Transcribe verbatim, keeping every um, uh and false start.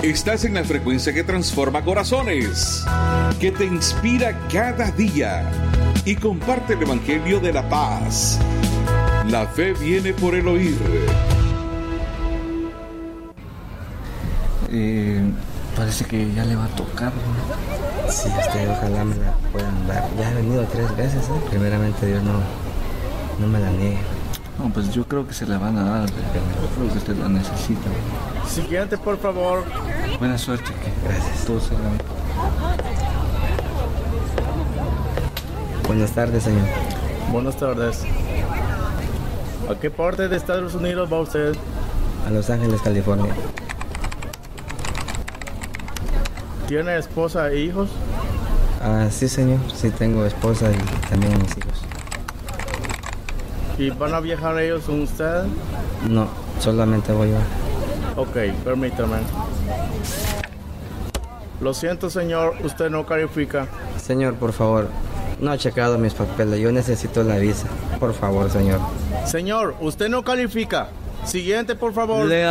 Estás en la frecuencia que transforma corazones, que te inspira cada día y comparte el Evangelio de la paz. La fe viene por el oír. Eh, parece que ya le va a tocar, ¿no? Sí, usted ojalá me la puedan dar. Ya he venido tres veces, ¿eh? Primeramente Dios no, no me la niegue. No, pues yo creo que se la van a dar, creo que usted la necesita. Siguiente, por favor. Buena suerte. Que Gracias. todo salga bien. Buenas tardes, señor. Buenas tardes. ¿A qué parte de Estados Unidos va usted? A Los Ángeles, California. ¿Tiene esposa e hijos? Ah, sí, señor. Sí, tengo esposa y también mis hijos. ¿Y van a viajar ellos con usted? No, solamente voy yo. Ok, permítame. Lo siento, señor, usted no califica. Señor, por favor, no ha checado mis papeles. Yo necesito la visa. Por favor, señor. Señor, usted no califica. Siguiente, por favor. Le